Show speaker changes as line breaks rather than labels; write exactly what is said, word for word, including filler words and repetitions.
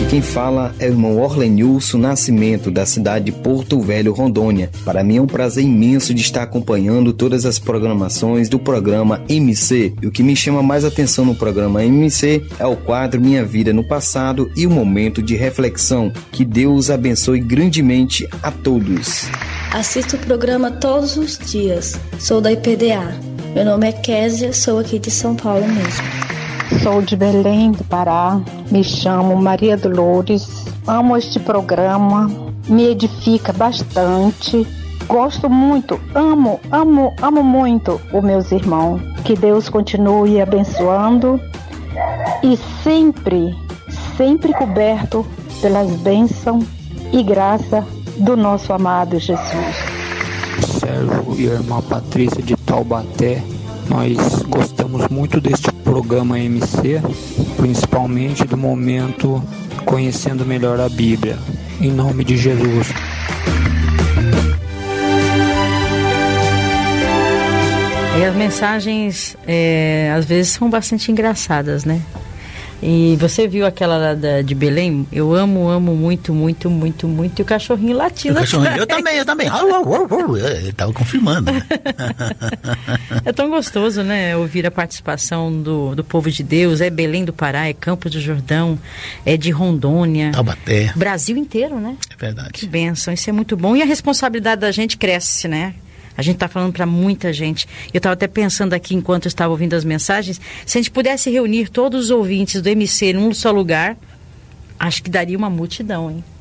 Quem fala é o irmão Orlenilson Nascimento, da cidade de Porto Velho, Rondônia. Para mim é um prazer imenso de estar acompanhando todas as programações do programa M C. E o que me chama mais atenção no programa M C é o quadro Minha Vida no Passado e o momento de reflexão. Que Deus abençoe grandemente a todos.
Assisto o programa todos os dias. Sou da I P D A. Meu nome é Késia, sou aqui de São Paulo mesmo.
Sou de Belém do Pará, me chamo Maria Dolores, amo este programa, me edifica bastante, gosto muito, amo, amo, amo muito os meus irmãos. Que Deus continue abençoando e sempre, sempre coberto pelas bênçãos e graça do nosso amado Jesus.
Sérgio e a irmã Patrícia de Taubaté, nós gostamos muito deste programa M C, principalmente do momento Conhecendo Melhor a Bíblia. Em nome de Jesus.
E as mensagens, é, às vezes, são bastante engraçadas, né? E você viu aquela lá da, de Belém? Eu amo, amo muito, muito, muito, muito. E o cachorrinho latindo.
O cachorrinho, eu também, eu também. Ele estava confirmando. Né?
É tão gostoso, né? Ouvir a participação do, do povo de Deus. É Belém do Pará, é Campos do Jordão, é de Rondônia.
Taubaté.
Brasil inteiro, né?
É verdade.
Que bênção, isso é muito bom. E a responsabilidade da gente cresce, né? A gente está falando para muita gente. Eu estava até pensando aqui, enquanto eu estava ouvindo as mensagens, se a gente pudesse reunir todos os ouvintes do M C num só lugar, acho que daria uma multidão, hein?